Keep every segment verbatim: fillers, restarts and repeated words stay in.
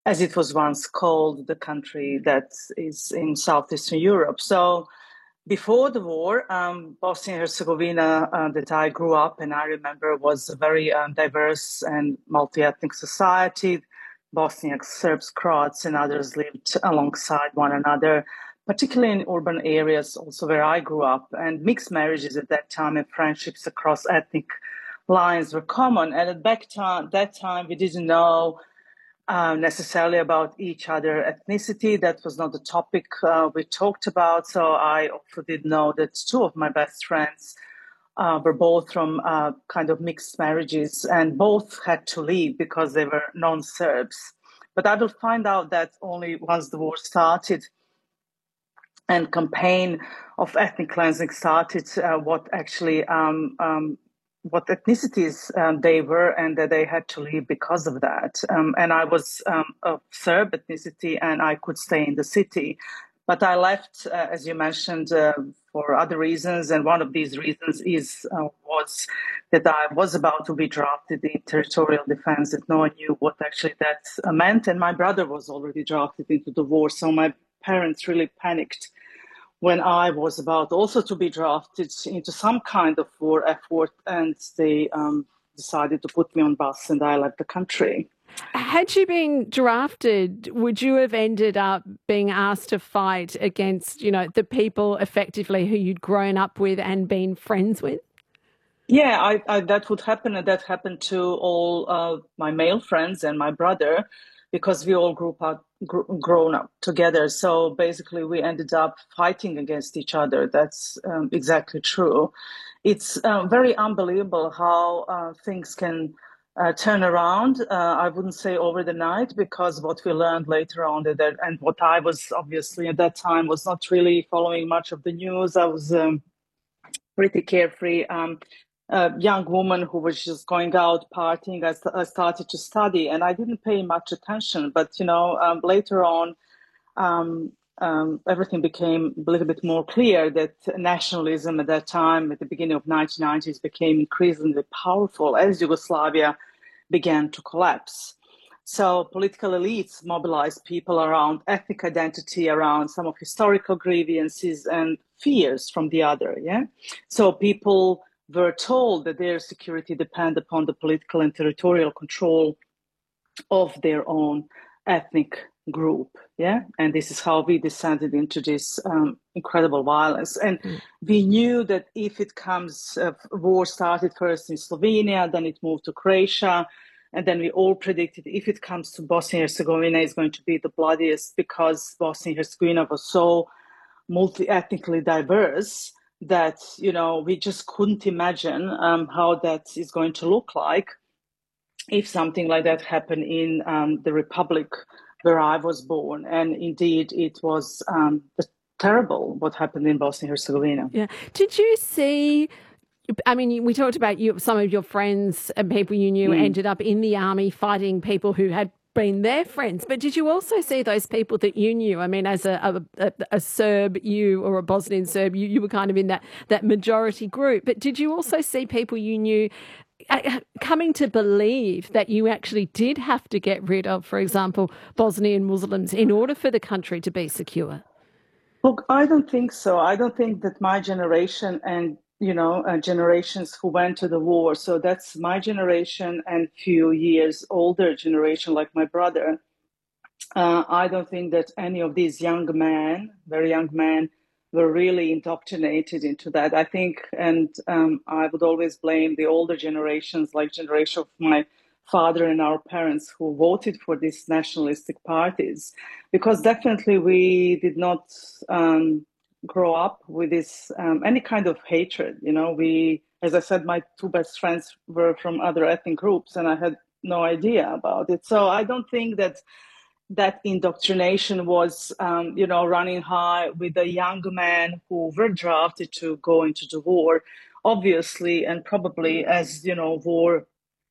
as it was once called, the country that is in southeastern Europe. So before the war, um, Bosnia and Herzegovina, uh, that I grew up and I remember, was a very um, diverse and multi-ethnic society. Bosniaks, Serbs, Croats, and others lived alongside one another, particularly in urban areas, also where I grew up. And mixed marriages at that time and friendships across ethnic lines were common. And at back time, that time, we didn't know uh, necessarily about each other ethnicity. That was not the topic uh, we talked about. So I also did know that two of my best friends uh, were both from uh, kind of mixed marriages, and both had to leave because they were non-Serbs. But I will find out that only once the war started and campaign of ethnic cleansing started, uh, what actually um, um, what ethnicities um, they were, and that they had to leave because of that. Um, and I was um, of Serb ethnicity, and I could stay in the city, but I left, uh, as you mentioned, uh, for other reasons. And one of these reasons is uh, was that I was about to be drafted in territorial defense, that no one knew what actually that uh, meant, and my brother was already drafted into the war, so my parents really panicked when I was about also to be drafted into some kind of war effort, and they um, decided to put me on bus, and I left the country. Had you been drafted, would you have ended up being asked to fight against, you know, the people effectively who you'd grown up with and been friends with? Yeah, I, I, that would happen, and that happened to all uh, my male friends and my brother, because we all grew up, gr- grown up together. So basically, we ended up fighting against each other. That's um, exactly true. It's uh, very unbelievable how uh, things can uh, turn around. Uh, I wouldn't say over the night, because what we learned later on, that, and what I was obviously at that time was not really following much of the news. I was um, pretty carefree. Um, a young woman who was just going out partying. I, st- I started to study, and I didn't pay much attention. But you know, um, later on, um, um, everything became a little bit more clear that nationalism at that time, at the beginning of nineteen nineties, became increasingly powerful as Yugoslavia began to collapse. So political elites mobilized people around ethnic identity, around some of historical grievances and fears from the other. Yeah. So people were told that their security depended upon the political and territorial control of their own ethnic group. Yeah. And this is how we descended into this um, incredible violence. And Mm. we knew that if it comes, uh, war started first in Slovenia, then it moved to Croatia. And then we all predicted if it comes to Bosnia and Herzegovina, it's going to be the bloodiest, because Bosnia and Herzegovina was so multi-ethnically diverse that, you know, we just couldn't imagine um, how that is going to look like if something like that happened in um, the republic where I was born. And indeed, it was um, terrible what happened in Bosnia and Herzegovina. Yeah. Did you see? I mean, we talked about you, some of your friends and people you knew Mm. ended up in the army fighting people who had been their friends. But did you also see those people that you knew? I mean, as a, a, a Serb, you, or a Bosnian Serb, you, you were kind of in that, that majority group. But did you also see people you knew uh, coming to believe that you actually did have to get rid of, for example, Bosnian Muslims in order for the country to be secure? Look, I don't think so. I don't think that my generation and you know uh, generations who went to the war, so that's my generation and few years older generation like my brother. Uh, I don't think that any of these young men, very young men, were really indoctrinated into that. I think, and um, I would always blame the older generations, like generation of my father and our parents, who voted for these nationalistic parties, because definitely we did not um, grow up with this um, any kind of hatred. You know, we, as I said, my two best friends were from other ethnic groups, and I had no idea about it. So I don't think that that indoctrination was, um, you know, running high with the young men who were drafted to go into the war. Obviously, and probably as, you know, war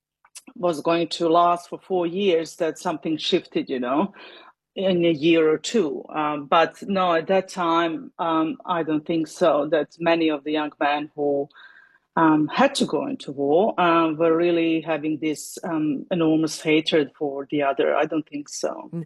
was going to last for four years, that something shifted, you know, in a year or two. Um, but no, at that time, um, I don't think so, that many of the young men who um, had to go into war um, were really having this um, enormous hatred for the other. I don't think so.